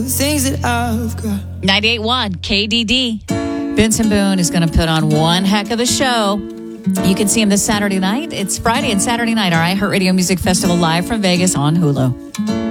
the things that I've got. 98.1 KDD. Benson Boone is going to put on one heck of a show. You can see him this Saturday night. It's Friday and Saturday night, our iHeartRadio Music Festival live from Vegas on Hulu.